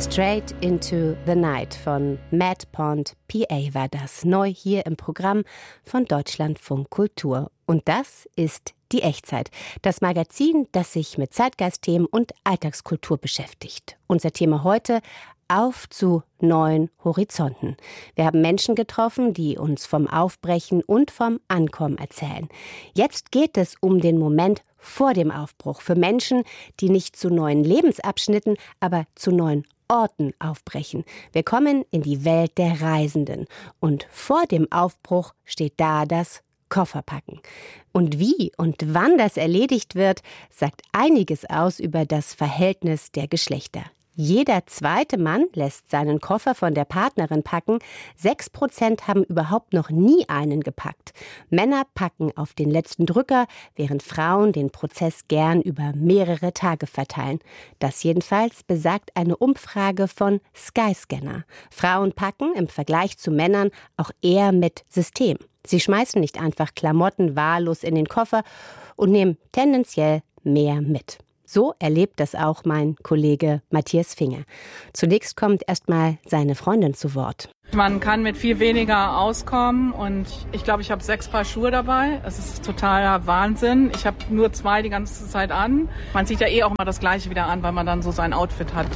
Straight into the Night von Matt Pond PA war das, neu hier im Programm von Deutschlandfunk Kultur. Und das ist die Echtzeit, das Magazin, das sich mit Zeitgeistthemen und Alltagskultur beschäftigt. Unser Thema heute: Auf zu neuen Horizonten. Wir haben Menschen getroffen, die uns vom Aufbrechen und vom Ankommen erzählen. Jetzt geht es um den Moment vor dem Aufbruch, für Menschen, die nicht zu neuen Lebensabschnitten, aber zu neuen Orten aufbrechen. Wir kommen in die Welt der Reisenden. Und vor dem Aufbruch steht da das Kofferpacken. Und wie und wann das erledigt wird, sagt einiges aus über das Verhältnis der Geschlechter. Jeder zweite Mann lässt seinen Koffer von der Partnerin packen. 6% haben überhaupt noch nie einen gepackt. Männer packen auf den letzten Drücker, während Frauen den Prozess gern über mehrere Tage verteilen. Das jedenfalls besagt eine Umfrage von Skyscanner. Frauen packen im Vergleich zu Männern auch eher mit System. Sie schmeißen nicht einfach Klamotten wahllos in den Koffer und nehmen tendenziell mehr mit. So erlebt das auch mein Kollege Matthias Finger. Zunächst kommt erstmal seine Freundin zu Wort. Man kann mit viel weniger auskommen und ich glaube, ich habe 6 Paar Schuhe dabei. Es ist totaler Wahnsinn. Ich habe nur 2 die ganze Zeit an. Man zieht ja auch immer das Gleiche wieder an, weil man dann so sein Outfit hat.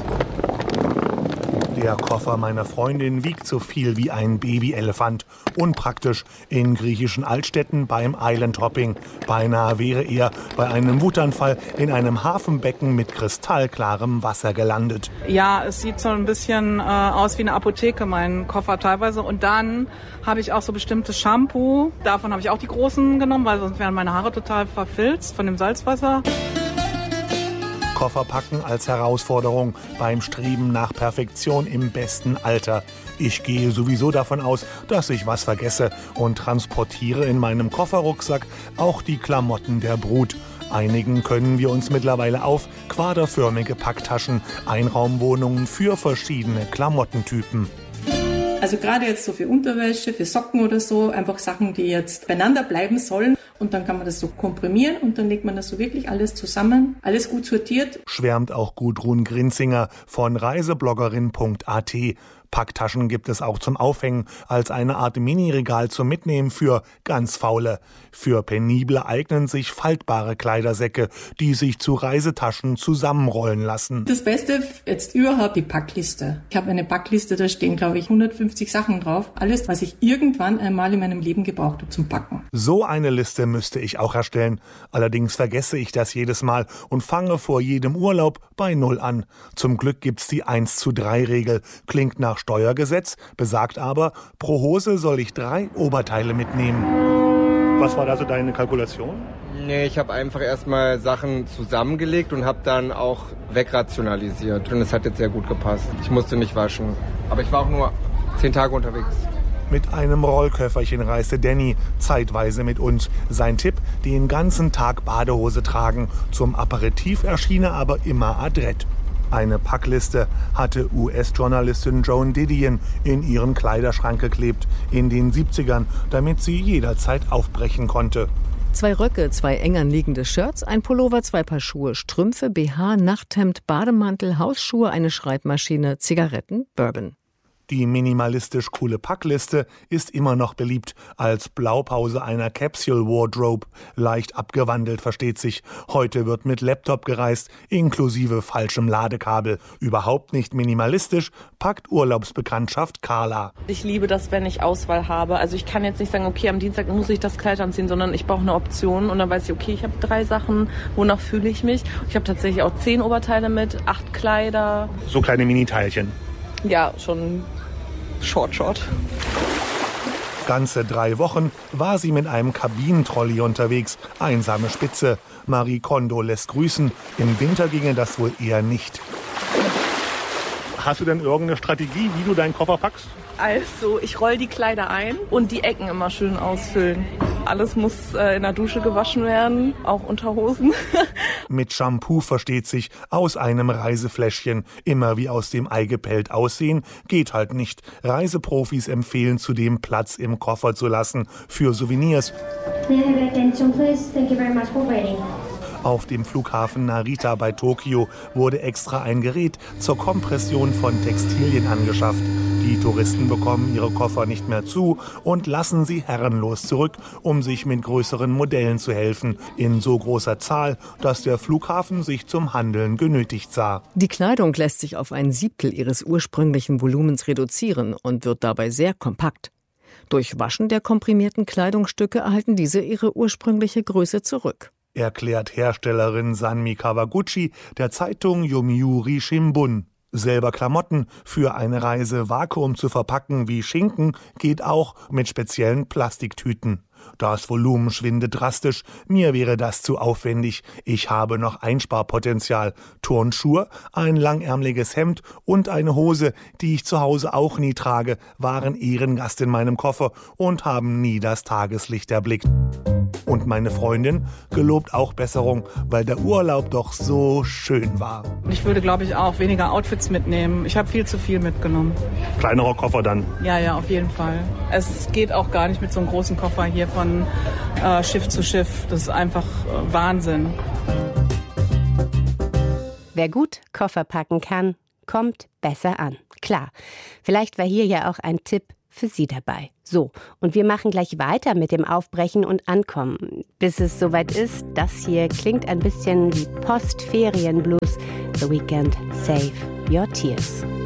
Der Koffer meiner Freundin wiegt so viel wie ein Babyelefant. Unpraktisch in griechischen Altstädten beim Island-Hopping. Beinahe wäre er bei einem Wutanfall in einem Hafenbecken mit kristallklarem Wasser gelandet. Ja, es sieht so ein bisschen aus wie eine Apotheke, mein Koffer teilweise. Und dann habe ich auch so bestimmtes Shampoo. Davon habe ich auch die großen genommen, weil sonst wären meine Haare total verfilzt von dem Salzwasser. Kofferpacken als Herausforderung beim Streben nach Perfektion im besten Alter. Ich gehe sowieso davon aus, dass ich was vergesse und transportiere in meinem Kofferrucksack auch die Klamotten der Brut. Einigen können wir uns mittlerweile auf quaderförmige Packtaschen, Einraumwohnungen für verschiedene Klamottentypen. Also gerade jetzt so für Unterwäsche, für Socken oder so, einfach Sachen, die jetzt beieinander bleiben sollen. Und dann kann man das so komprimieren und dann legt man das so wirklich alles zusammen, alles gut sortiert. Schwärmt auch Gudrun Grinzinger von reisebloggerin.at. Packtaschen gibt es auch zum Aufhängen als eine Art Mini-Regal zum Mitnehmen für ganz Faule. Für Penible eignen sich faltbare Kleidersäcke, die sich zu Reisetaschen zusammenrollen lassen. Das Beste jetzt überhaupt die Packliste. Ich habe eine Packliste, da stehen, glaube ich, 150 Sachen drauf. Alles, was ich irgendwann einmal in meinem Leben gebraucht habe zum Packen. So eine Liste müsste ich auch erstellen. Allerdings vergesse ich das jedes Mal und fange vor jedem Urlaub bei Null an. Zum Glück gibt's die 1:3-Regel. Klingt nach Steuergesetz, besagt aber, pro Hose soll ich 3 Oberteile mitnehmen. Was war da so deine Kalkulation? Nee, ich habe einfach erstmal Sachen zusammengelegt und habe dann auch wegrationalisiert. Und es hat jetzt sehr gut gepasst. Ich musste nicht waschen. Aber ich war auch nur 10 Tage unterwegs. Mit einem Rollköfferchen reiste Danny zeitweise mit uns. Sein Tipp: den ganzen Tag Badehose tragen. Zum Aperitif erschien er aber immer adrett. Eine Packliste hatte US-Journalistin Joan Didion in ihren Kleiderschrank geklebt in den 70ern, damit sie jederzeit aufbrechen konnte. 2 Röcke, 2 eng anliegende Shirts, ein Pullover, 2 Paar Schuhe, Strümpfe, BH, Nachthemd, Bademantel, Hausschuhe, eine Schreibmaschine, Zigaretten, Bourbon. Die minimalistisch coole Packliste ist immer noch beliebt als Blaupause einer Capsule Wardrobe. Leicht abgewandelt, versteht sich. Heute wird mit Laptop gereist, inklusive falschem Ladekabel. Überhaupt nicht minimalistisch, packt Urlaubsbekanntschaft Carla. Ich liebe das, wenn ich Auswahl habe. Also ich kann jetzt nicht sagen, okay, am Dienstag muss ich das Kleid anziehen, sondern ich brauche eine Option. Und dann weiß ich, okay, ich habe 3 Sachen, wonach fühle ich mich. Ich habe tatsächlich auch 10 Oberteile mit, 8 Kleider. So kleine Mini-Teilchen. Ja, schon Short. Ganze 3 Wochen war sie mit einem Kabinentrolley unterwegs. Einsame Spitze. Marie Kondo lässt grüßen. Im Winter ginge das wohl eher nicht. Hast du denn irgendeine Strategie, wie du deinen Koffer packst? Also, ich roll die Kleider ein und die Ecken immer schön ausfüllen. Alles muss in der Dusche gewaschen werden, auch Unterhosen. Mit Shampoo, versteht sich, aus einem Reisefläschchen. Immer wie aus dem Ei gepellt aussehen, geht halt nicht. Reiseprofis empfehlen zudem, Platz im Koffer zu lassen für Souvenirs. Auf dem Flughafen Narita bei Tokio wurde extra ein Gerät zur Kompression von Textilien angeschafft. Die Touristen bekommen ihre Koffer nicht mehr zu und lassen sie herrenlos zurück, um sich mit größeren Modellen zu helfen, in so großer Zahl, dass der Flughafen sich zum Handeln genötigt sah. Die Kleidung lässt sich auf 1/7 ihres ursprünglichen Volumens reduzieren und wird dabei sehr kompakt. Durch Waschen der komprimierten Kleidungsstücke erhalten diese ihre ursprüngliche Größe zurück, erklärt Herstellerin Sanmi Kawaguchi der Zeitung Yomiuri Shimbun. Selber Klamotten für eine Reise vakuum zu verpacken wie Schinken geht auch mit speziellen Plastiktüten. Das Volumen schwindet drastisch. Mir wäre das zu aufwendig. Ich habe noch Einsparpotenzial. Turnschuhe, ein langärmeliges Hemd und eine Hose, die ich zu Hause auch nie trage, waren Ehrengast in meinem Koffer und haben nie das Tageslicht erblickt. Und meine Freundin gelobt auch Besserung, weil der Urlaub doch so schön war. Ich würde, glaube ich, auch weniger Outfits mitnehmen. Ich habe viel zu viel mitgenommen. Kleinerer Koffer dann? Ja, auf jeden Fall. Es geht auch gar nicht mit so einem großen Koffer hier von Schiff zu Schiff. Das ist einfach Wahnsinn. Wer gut Koffer packen kann, kommt besser an. Klar, vielleicht war hier ja auch ein Tipp für Sie dabei. So, und wir machen gleich weiter mit dem Aufbrechen und Ankommen. Bis es soweit ist, das hier klingt ein bisschen wie Post-Ferien-Blues. The Weeknd, Save Your Tears.